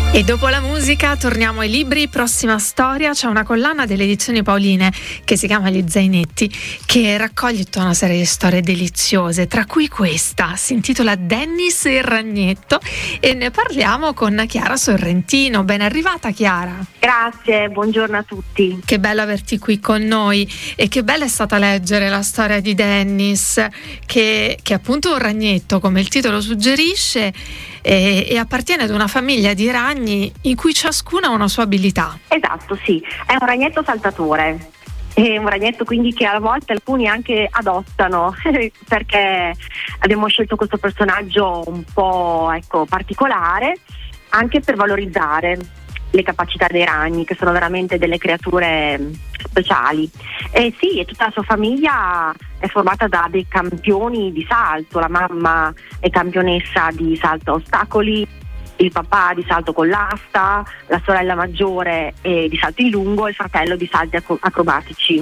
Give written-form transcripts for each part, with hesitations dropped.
E dopo la musica torniamo ai libri. Prossima storia, c'è una collana delle edizioni Paoline che si chiama Gli Zainetti, che raccoglie tutta una serie di storie deliziose, tra cui questa si intitola Dennis il ragnetto, e ne parliamo con Chiara Sorrentino. Ben arrivata, Chiara. Grazie, buongiorno a tutti. Che bello averti qui con noi, e che bella è stata leggere la storia di Dennis, che è appunto un ragnetto, come il titolo suggerisce, e appartiene ad una famiglia di ragni in cui ciascuno ha una sua abilità. Esatto, sì, è un ragnetto saltatore. È un ragnetto quindi che a volte alcuni anche adottano perché abbiamo scelto questo personaggio un po' particolare, anche per valorizzare le capacità dei ragni, che sono veramente delle creature speciali. E sì, e tutta la sua famiglia è formata da dei campioni di salto. La mamma è campionessa di salto a ostacoli, il papà di salto con l'asta, la sorella maggiore di salto in lungo e il fratello di salti acrobatici.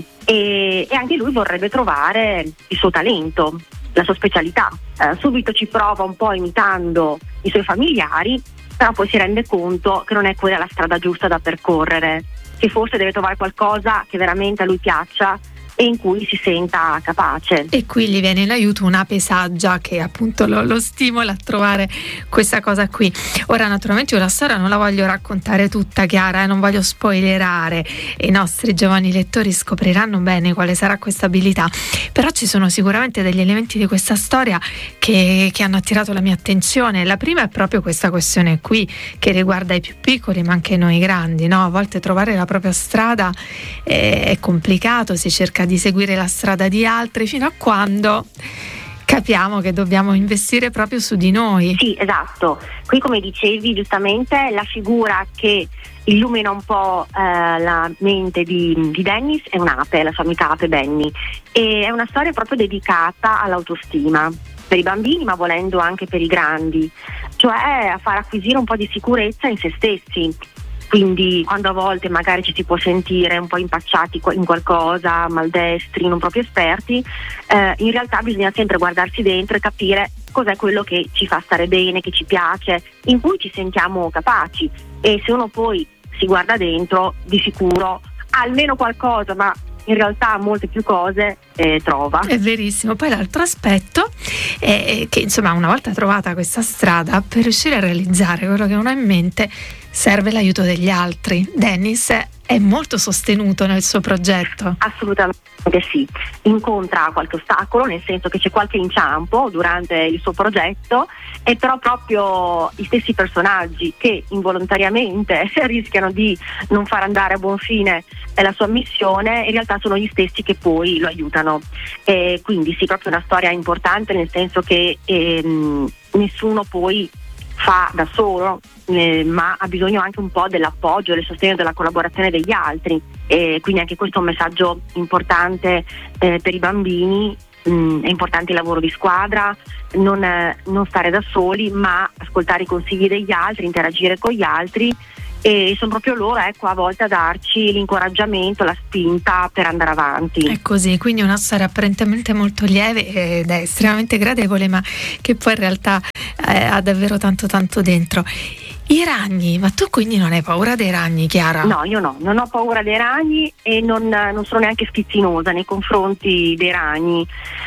E anche lui vorrebbe trovare il suo talento, la sua specialità. Subito ci prova un po' imitando i suoi familiari, però poi si rende conto che non è quella la strada giusta da percorrere, che forse deve trovare qualcosa che veramente a lui piaccia e in cui si senta capace. E qui gli viene in aiuto un'ape saggia che appunto lo stimola a trovare questa cosa qui. Ora naturalmente io la storia non la voglio raccontare tutta, Chiara, non voglio spoilerare, e i nostri giovani lettori scopriranno bene quale sarà questa abilità, però ci sono sicuramente degli elementi di questa storia che hanno attirato la mia attenzione. La prima è proprio questa questione qui, che riguarda i più piccoli ma anche noi grandi, no? A volte trovare la propria strada è complicato, si cerca di seguire la strada di altri fino a quando capiamo che dobbiamo investire proprio su di noi. Sì, esatto. Qui, come dicevi giustamente, la figura che illumina un po' la mente di Dennis è un'ape, la sua amica ape Benny, e è una storia proprio dedicata all'autostima per i bambini, ma volendo anche per i grandi, cioè a far acquisire un po' di sicurezza in se stessi. Quindi quando a volte magari ci si può sentire un po' impacciati in qualcosa, maldestri, non proprio esperti, in realtà bisogna sempre guardarsi dentro e capire cos'è quello che ci fa stare bene, che ci piace, in cui ci sentiamo capaci. E se uno poi si guarda dentro, di sicuro almeno qualcosa, ma in realtà molte più cose trova. È verissimo. Poi l'altro aspetto è che insomma, una volta trovata questa strada, per riuscire a realizzare quello che uno ha in mente serve l'aiuto degli altri. Dennis è molto sostenuto nel suo progetto. Assolutamente sì, incontra qualche ostacolo, nel senso che c'è qualche inciampo durante il suo progetto, e però proprio gli stessi personaggi che involontariamente rischiano di non far andare a buon fine la sua missione, in realtà sono gli stessi che poi lo aiutano. E quindi sì, proprio una storia importante, nel senso che nessuno poi fa da solo, ma ha bisogno anche un po' dell'appoggio, del sostegno, della collaborazione degli altri, e quindi anche questo è un messaggio importante per i bambini. È importante il lavoro di squadra, non stare da soli, ma ascoltare i consigli degli altri, interagire con gli altri, e sono proprio loro a volte a darci l'incoraggiamento, la spinta per andare avanti. È così, quindi una storia apparentemente molto lieve ed è estremamente gradevole, ma che poi in realtà ha davvero tanto dentro. I ragni, ma tu quindi non hai paura dei ragni, Chiara? No, io no, non ho paura dei ragni, e non sono neanche schizzinosa nei confronti dei ragni.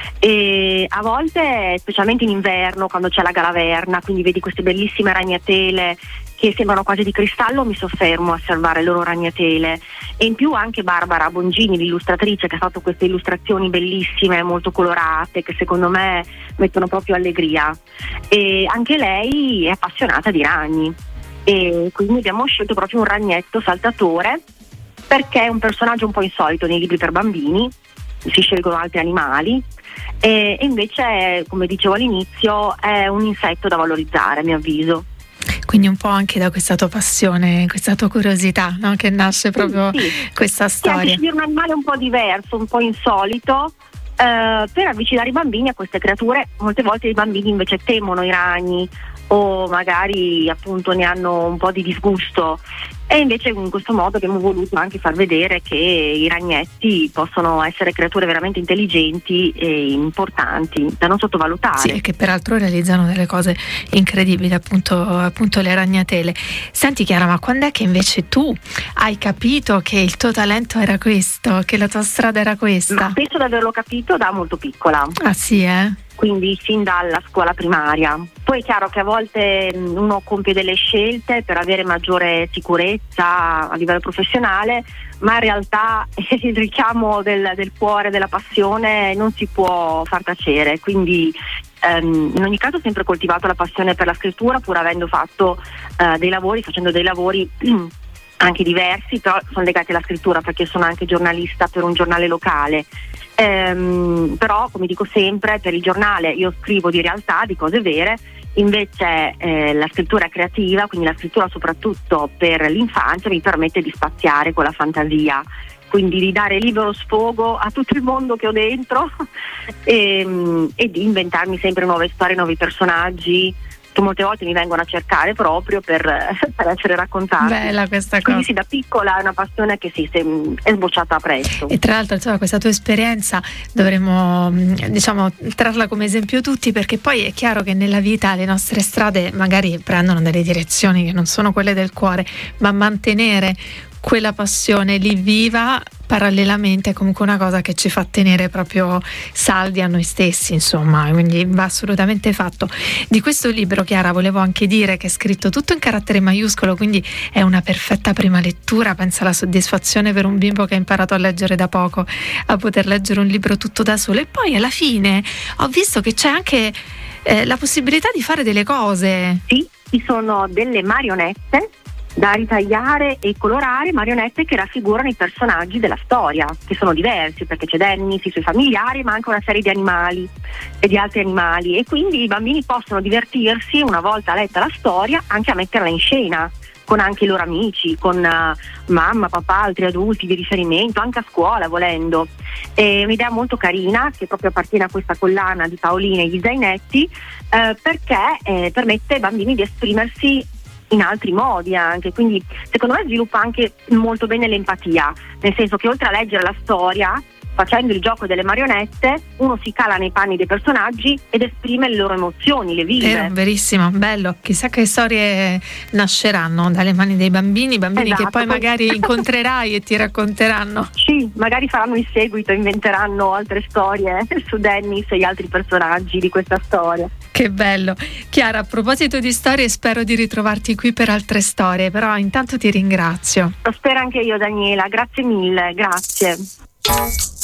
E a volte, specialmente in inverno, quando c'è la galaverna, quindi vedi queste bellissime ragnatele che sembrano quasi di cristallo, mi soffermo a osservare le loro ragnatele. E in più anche Barbara Bongini, l'illustratrice, che ha fatto queste illustrazioni bellissime, molto colorate, che secondo me mettono proprio allegria. E anche lei è appassionata di ragni, e quindi abbiamo scelto proprio un ragnetto saltatore, perché è un personaggio un po' insolito nei libri per bambini, si scelgono altri animali, e invece, come dicevo all'inizio, è un insetto da valorizzare, a mio avviso. Quindi un po' anche da questa tua passione, questa tua curiosità, no? Che nasce proprio sì. Questa storia. Sì, anche un animale un po' diverso, un po' insolito, per avvicinare i bambini a queste creature. Molte volte i bambini invece temono i ragni, o magari appunto ne hanno un po' di disgusto. E invece in questo modo abbiamo voluto anche far vedere che i ragnetti possono essere creature veramente intelligenti e importanti, da non sottovalutare. Sì, e che peraltro realizzano delle cose incredibili, appunto le ragnatele. Senti Chiara, ma quando è che invece tu hai capito che il tuo talento era questo, che la tua strada era questa? Ma penso di averlo capito da molto piccola. Ah sì, Quindi fin dalla scuola primaria. Poi è chiaro che a volte uno compie delle scelte per avere maggiore sicurezza a livello professionale, ma in realtà il richiamo del cuore, della passione non si può far tacere. Quindi in ogni caso ho sempre coltivato la passione per la scrittura, pur avendo fatto facendo dei lavori anche diversi, però sono legati alla scrittura perché sono anche giornalista per un giornale locale. Però come dico sempre, per il giornale io scrivo di realtà, di cose vere, invece la scrittura creativa, quindi la scrittura soprattutto per l'infanzia, mi permette di spaziare con la fantasia, quindi di dare libero sfogo a tutto il mondo che ho dentro e di inventarmi sempre nuove storie, nuovi personaggi che molte volte mi vengono a cercare proprio per essere raccontati. Bella questa cosa. Quindi sì, da piccola è una passione che è sbocciata presto. E tra l'altro insomma, questa tua esperienza dovremmo trarla come esempio tutti, perché poi è chiaro che nella vita le nostre strade magari prendono delle direzioni che non sono quelle del cuore, ma mantenere quella passione lì viva parallelamente è comunque una cosa che ci fa tenere proprio saldi a noi stessi, insomma, quindi va assolutamente fatto. Di questo libro, Chiara, volevo anche dire che è scritto tutto in carattere maiuscolo, quindi è una perfetta prima lettura. Pensa alla soddisfazione per un bimbo che ha imparato a leggere da poco, a poter leggere un libro tutto da solo. E poi alla fine ho visto che c'è anche la possibilità di fare delle cose. Sì, ci sono delle marionette da ritagliare e colorare, marionette che raffigurano i personaggi della storia, che sono diversi perché c'è Dennis, i suoi familiari, ma anche una serie di animali e di altri animali, e quindi i bambini possono divertirsi, una volta letta la storia, anche a metterla in scena con anche i loro amici, con mamma, papà, altri adulti di riferimento, anche a scuola volendo. È un'idea molto carina che proprio appartiene a questa collana di Paolini e gli zainetti, perché permette ai bambini di esprimersi in altri modi anche, quindi secondo me sviluppa anche molto bene l'empatia, nel senso che oltre a leggere la storia, facendo il gioco delle marionette, uno si cala nei panni dei personaggi ed esprime le loro emozioni, le vive. Verissimo, bello. Chissà che storie nasceranno dalle mani dei bambini, esatto, che poi magari incontrerai e ti racconteranno. Sì, magari faranno il seguito, inventeranno altre storie su Dennis e gli altri personaggi di questa storia. Che bello. Chiara, a proposito di storie, spero di ritrovarti qui per altre storie, però intanto ti ringrazio. Lo spero anche io, Daniela, grazie mille, grazie.